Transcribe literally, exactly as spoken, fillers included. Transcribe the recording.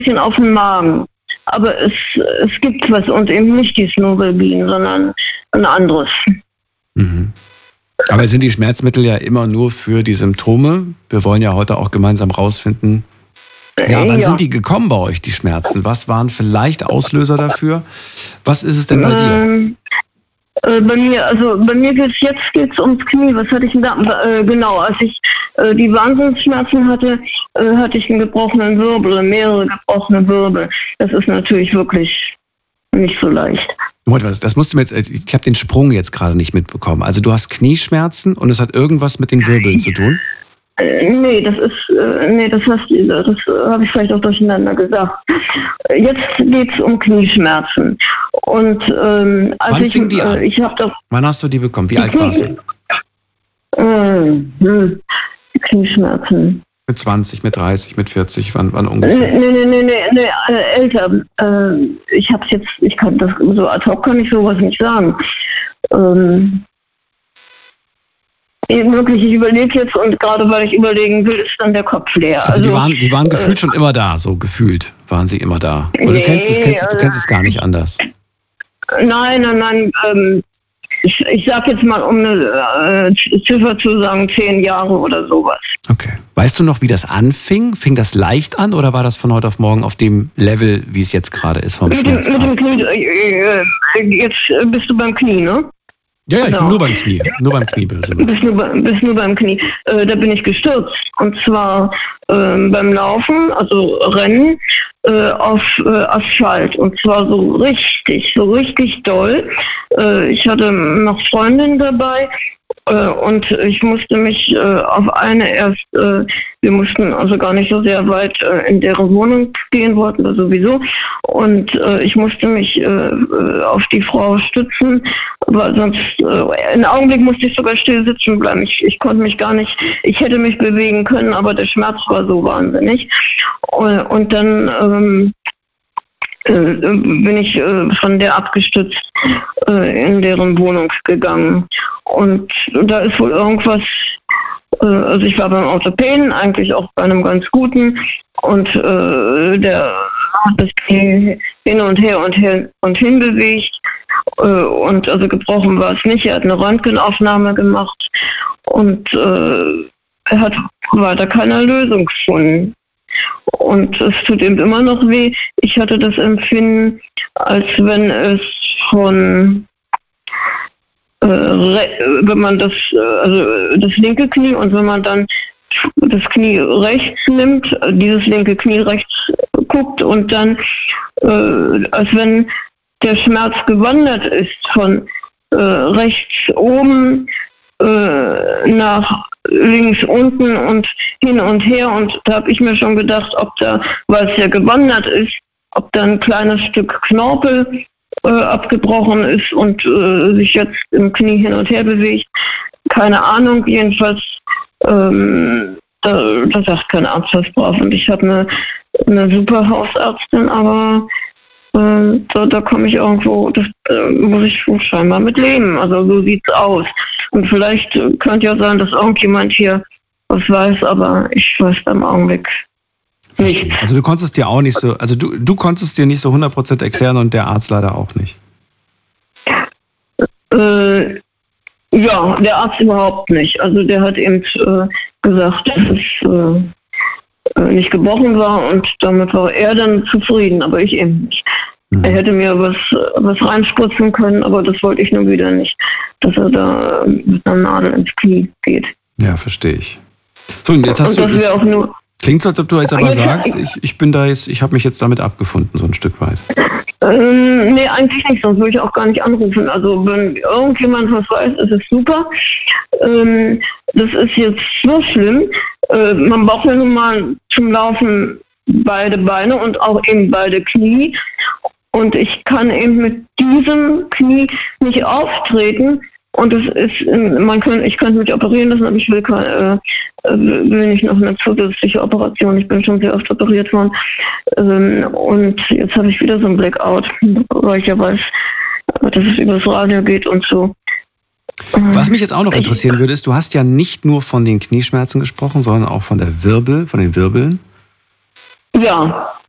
bisschen auf den Magen. Aber es, es gibt was und eben nicht die Snovelbin, sondern ein anderes. Mhm. Aber sind die Schmerzmittel ja immer nur für die Symptome? Wir wollen ja heute auch gemeinsam rausfinden, ja, wann ja. sind die gekommen bei euch, die Schmerzen? Was waren vielleicht Auslöser dafür? Was ist es denn bei ähm, dir? Äh, bei mir, also bei mir geht's jetzt geht's ums Knie. Was hatte ich denn da? Äh, genau, als ich äh, die Wahnsinnsschmerzen hatte, äh, hatte ich einen gebrochenen Wirbel, mehrere gebrochene Wirbel. Das ist natürlich wirklich nicht so leicht. Das musst du mir jetzt, ich habe den Sprung jetzt gerade nicht mitbekommen. Also du hast Knieschmerzen und es hat irgendwas mit den Wirbeln zu tun? Äh, nee, das ist, äh, nee, das hast du, das äh, habe ich vielleicht auch durcheinander gesagt. Jetzt geht's um Knieschmerzen. Und ähm, als Wann ich, fing die an? Äh, ich habe doch. Wann hast du die bekommen? Wie alt warst du? Äh, hm, Knieschmerzen. Mit zwanzig, mit dreißig, mit vierzig, wann, wann ungefähr? Nee, nee, nee, nee, nee, äh, älter. Äh, ich hab's jetzt, ich kann das so ad hoc kann ich sowas nicht sagen. Ähm, wirklich, ich überlege jetzt und gerade weil ich überlegen will, ist dann der Kopf leer. Also, also die waren, die waren gefühlt äh, schon immer da, so gefühlt waren sie immer da. Oder nee, du kennst es, kennst, du kennst es gar nicht anders. Nein, nein, nein. Ähm, ich ich sage jetzt mal, um eine äh, Ziffer zu sagen, zehn Jahre oder sowas. Okay. Weißt du noch, wie das anfing? Fing das leicht an oder war das von heute auf morgen auf dem Level, wie es jetzt gerade ist vom mit dem, mit dem Knie, äh, jetzt bist du beim Knie, ne? Ja, ja, ich bin nur beim Knie. Nur beim Knie. Bist nur, bist nur beim Knie. Äh, da bin ich gestürzt. Und zwar äh, beim Laufen, also Rennen, äh, auf äh, Asphalt. Und zwar so richtig, so richtig doll. Äh, ich hatte noch Freundinnen dabei. Äh, und ich musste mich äh, auf eine erst, äh, wir mussten also gar nicht so sehr weit äh, in deren Wohnung gehen, wollten wir sowieso. Und äh, ich musste mich äh, auf die Frau stützen, aber sonst, äh, einen Augenblick musste ich sogar still sitzen bleiben. Ich, ich konnte mich gar nicht, ich hätte mich bewegen können, aber der Schmerz war so wahnsinnig. Und, und dann ähm, äh, bin ich äh, von der abgestützt äh, in deren Wohnung gegangen. Und da ist wohl irgendwas, äh, also ich war beim Orthopäden, eigentlich auch bei einem ganz guten, und äh, der hat das Knie hin und her und her und hin bewegt, äh, und also gebrochen war es nicht. Er hat eine Röntgenaufnahme gemacht und äh, er hat weiter keine Lösung gefunden. Und es tut ihm immer noch weh. Ich hatte das Empfinden, als wenn es von, äh, wenn man das, also das linke Knie und wenn man dann das Knie rechts nimmt, dieses linke Knie rechts guckt und dann, äh, als wenn der Schmerz gewandert ist von äh, rechts oben äh, nach links unten und hin und her, und da habe ich mir schon gedacht, ob da, weil es ja gewandert ist, ob da ein kleines Stück Knorpel äh, abgebrochen ist und äh, sich jetzt im Knie hin und her bewegt. Keine Ahnung, jedenfalls ähm, da, da sagt kein Arzt was drauf, und ich habe eine, eine super Hausärztin, aber äh, da, da komme ich irgendwo, das äh, muss ich scheinbar mit leben, also so sieht's aus. Und vielleicht äh, könnte ja sein, dass irgendjemand hier was weiß, aber ich weiß im Augenblick nicht. Also du konntest dir auch nicht so, also du, du konntest dir nicht so hundert Prozent erklären und der Arzt leider auch nicht. Äh, ja, der Arzt überhaupt nicht. Also der hat eben äh, gesagt, dass es äh, nicht gebrochen war, und damit war er dann zufrieden, aber ich eben nicht. Mhm. Er hätte mir was, was reinspritzen können, aber das wollte ich nun wieder nicht, dass er da mit einer Nadel ins Knie geht. Ja, verstehe ich. So, und jetzt hast und du... Das auch nur, klingt so, als ob du jetzt aber jetzt, sagst, ich, ich bin da jetzt, ich habe mich jetzt damit abgefunden, so ein Stück weit. Ähm, nee, eigentlich nicht, sonst würde ich auch gar nicht anrufen. Also wenn irgendjemand was weiß, ist es super. Ähm, das ist jetzt so schlimm. Äh, man braucht ja nun mal zum Laufen beide Beine und auch eben beide Knie. Und ich kann eben mit diesem Knie nicht auftreten. Und es ist, man könnte, ich könnte mich operieren lassen, aber ich will, keine, äh, will nicht noch eine zusätzliche Operation. Ich bin schon sehr oft operiert worden. Ähm, und jetzt habe ich wieder so ein Blackout, weil ich ja weiß, dass es über das Radio geht und so. Was mich jetzt auch noch interessieren würde, ist, du hast ja nicht nur von den Knieschmerzen gesprochen, sondern auch von der Wirbel, von den Wirbeln. Ja.